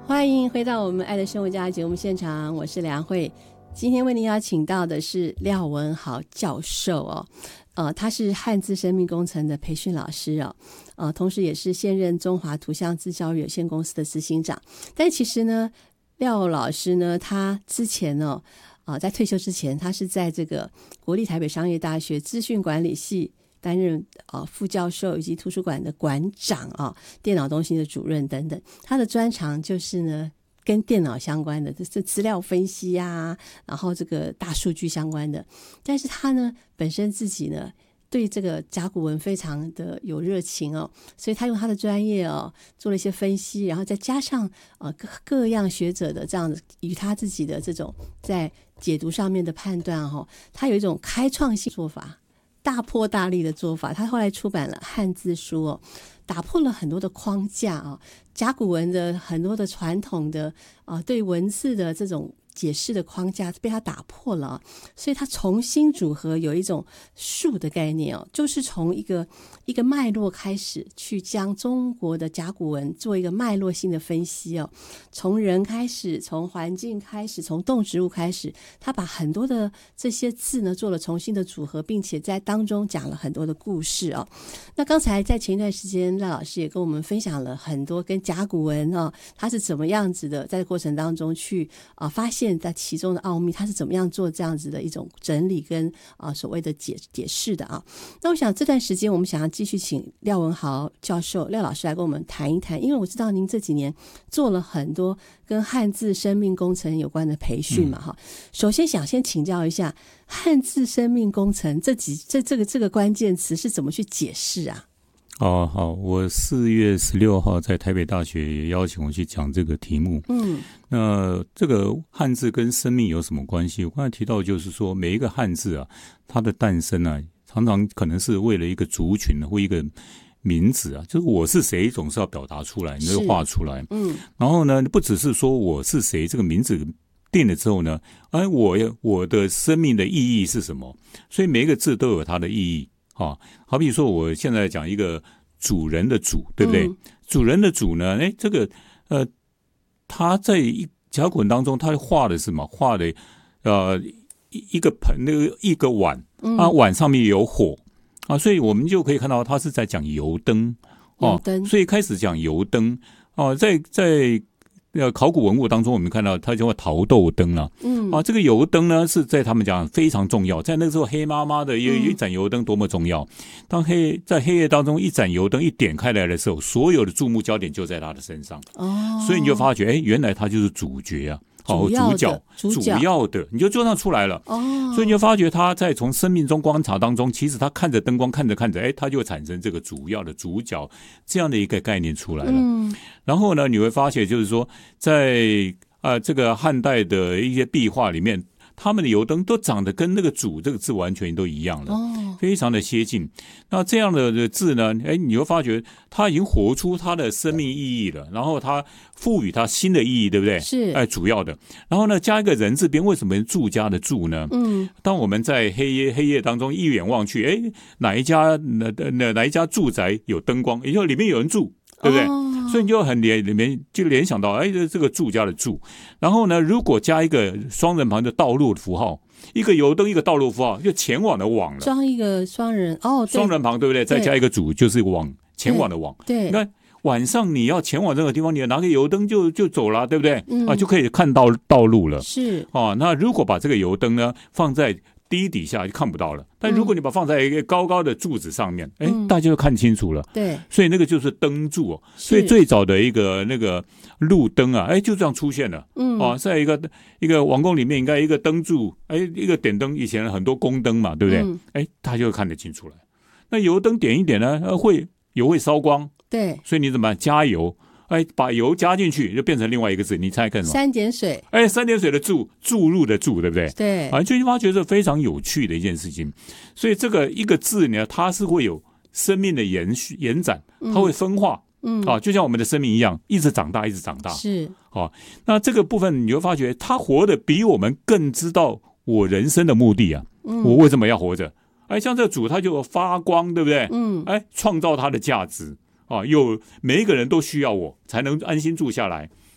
欢迎回到我们爱的生活家节目现场，我是梁慧。今天为您邀请到的是廖文豪教授他是汉字生命工程的培训老师同时也是现任中华图像字教育有限公司的执行长。但其实呢，廖老师呢，他之前在退休之前，他是在这个国立台北商业大学资讯管理系担任副教授以及图书馆的馆长电脑中心的主任等等。他的专长就是呢跟电脑相关的，这资料分析然后这个大数据相关的。但是他呢本身自己呢对这个甲骨文非常的有热情所以他用他的专业做了一些分析，然后再加上各样学者的这样与他自己的这种在解读上面的判断他有一种开创性做法，大破大立的做法。他后来出版了汉字书打破了很多的框架甲骨文的很多的传统的对文字的这种解释的框架被他打破了所以他重新组合，有一种树的概念就是从一个脉络开始去将中国的甲骨文做一个脉络性的分析从人开始，从环境开始，从动植物开始，他把很多的这些字呢做了重新的组合，并且在当中讲了很多的故事那刚才在前一段时间赖老师也跟我们分享了很多跟甲骨文他是怎么样子的在过程当中去发现在其中的奥秘，他是怎么样做这样子的一种整理跟所谓的解释的那我想这段时间我们想要继续请廖文豪教授廖老师来跟我们谈一谈，因为我知道您这几年做了很多跟汉字生命工程有关的培训嘛首先想先请教一下汉字生命工程这个关键词是怎么去解释好，我4月16号在台北大学也邀请我去讲这个题目。那这个汉字跟生命有什么关系？我刚才提到就是说，每一个汉字它的诞生常常可能是为了一个族群或一个名字就是我是谁总是要表达出来，你会画出来。然后呢，不只是说我是谁这个名字定了之后呢，我的生命的意义是什么？所以每一个字都有它的意义。好比说我现在讲一个主人的主，对不对？主人的主呢，这个他在甲骨文当中他画的是什么？画的一个盆，一个碗碗上面有火所以我们就可以看到他是在讲油灯所以开始讲油灯在考古文物当中我们看到它叫陶豆灯这个油灯呢是在他们讲非常重要，在那个时候黑麻麻的一盏油灯多么重要。当在黑夜当中一盏油灯一点开来的时候，所有的注目焦点就在他的身上所以你就发觉原来他就是主角主角主要的你就就这样出来了所以你就发觉他在从生命中观察当中，其实他看着灯光看着他就会产生这个主要的主角这样的一个概念出来了然后呢，你会发现就是说在这个汉代的一些壁画里面，他们的油灯都长得跟那个主这个字完全都一样了非常的接近。那这样的字呢你会发觉它已经活出它的生命意义了，然后它赋予它新的意义，对不对？ 是主要的。然后呢，加一个人字边，为什么住家的住呢？当我们在黑夜当中一眼望去哪一家住宅有灯光，也就里面有人住，对不对所以你就很联想到这个住家的住。然后呢，如果加一个双人旁的道路的符号，一个油灯一个道路符号，就前往的往了， 装一个双人双人旁，对不对？再加一个主，就是往前往的往。 对， 你看晚上你要前往这个地方，你拿个油灯就走了，对不对就可以看到道路了。 是那如果把这个油灯呢放在地底下就看不到了，但如果你把它放在一个高高的柱子上面大家就看清楚了。 对， 所以那个就是灯柱所以最早的一个那个路灯就这样出现了在一个王宫里面应该一个灯柱一个点灯，以前很多宫灯嘛，对不对大家就看得清楚了。那油灯点一点呢油会烧光，对，所以你怎么加油把油加进去就变成另外一个字，你猜看什么？ 三点水三点水的注入的注，对不对？ 对就发觉是非常有趣的一件事情。所以这个一个字呢，它是会有生命的延展，它会分化就像我们的生命一样，一直长大一直长大。是那这个部分你会发觉他活得比我们更知道我人生的目的我为什么要活着像这个主他就发光，对不对？创造他的价值有每一个人都需要我才能安心住下来。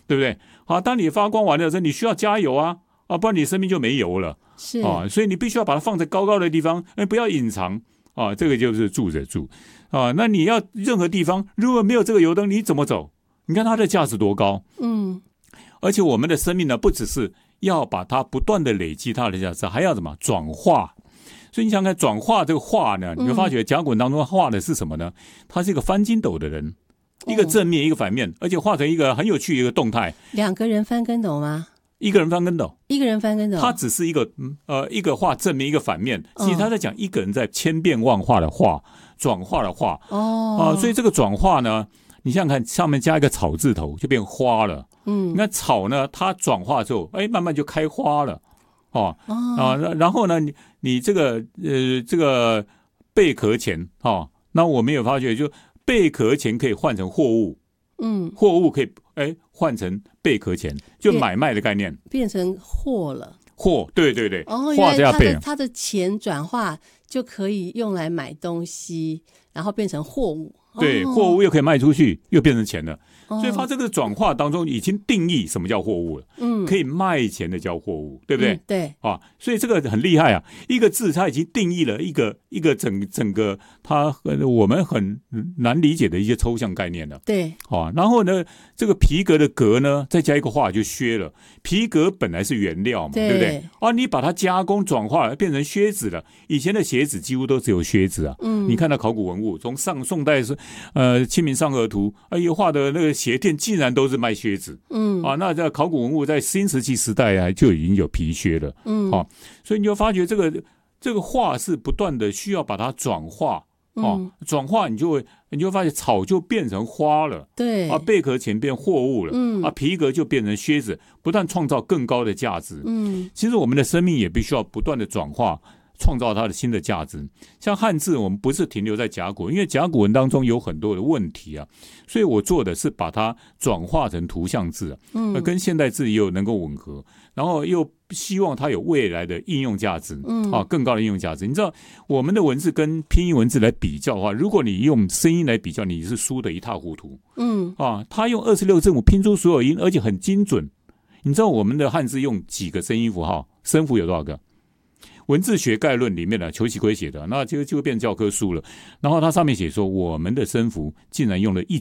对不对？好，当你发光完了之后，你需要加油啊，不然你生命就没油了。 是所以你必须要把它放在高高的地方，不要隐藏这个就是住着住那你要任何地方如果没有这个油灯，你怎么走？你看它的价值多高。而且我们的生命呢，不只是要把它不断的累积它的价值，还要怎么转化。所以你想看转化这个化呢，你会发觉甲骨文当中画的是什么呢？他是一个翻筋斗的人，一个正面一个反面，而且画成一个很有趣的一个动态。 2个人翻跟斗吗？ 一个人翻跟斗， 一个人翻跟斗， 他只是一个画正面一个反面，其实他在讲一个人在千变万化的画，转化的画。所以这个转化呢，你想想看，上面加一个草字头就变花了。你看草呢，它转化之后，慢慢就开花了。然后呢，你这个贝壳钱那我们有发觉，就贝壳钱可以换成货物。货物可以换成贝壳钱，就买卖的概念， 变成货了。 货，对对对， 原来它的钱转化就可以用来买东西，然后变成货物。 对，货物又可以卖出去，又变成钱了。所以它这个转化当中已经定义什么叫货物了。可以卖钱的叫货物，对不对？ 对所以这个很厉害啊！一个字它已经定义了一个整个我们很难理解的一些抽象概念了。 对， 然后呢，这个皮革的革呢，再加一个化就靴了。皮革本来是原料嘛，对不对？你把它加工转化了，变成靴子了。以前的鞋子几乎都只有靴子啊。你看到考古文物，从宋代是清明上河图，画的那个鞋店竟然都是卖靴子。那在考古文物在新石器时代就已经有皮靴了。所以你就发觉这个画是不断的需要把它转化。转化你就会发现草就变成花了。 对贝壳钱变货物了。皮革就变成靴子，不断创造更高的价值。其实我们的生命也必须要不断的转化，创造它的新的价值。像汉字我们不是停留在甲骨，因为甲骨文当中有很多的问题所以我做的是把它转化成图像字跟现代字也有能够吻合，然后又希望它有未来的应用价值更高的应用价值。你知道我们的文字跟拼音文字来比较的话，如果你用声音来比较，你是输得一塌糊涂。它用26字母拼出所有音，而且很精准。你知道我们的汉字用几个声音符号？声符有多少个？文字学概论里面的裘启圭写的，那就变教科书了。然后它上面写说，我们的声符竟然用了